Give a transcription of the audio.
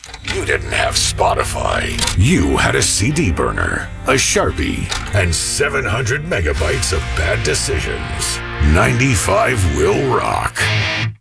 You didn't have Spotify. You had a CD burner, a Sharpie, and 700 megabytes of bad decisions. 95 will rock.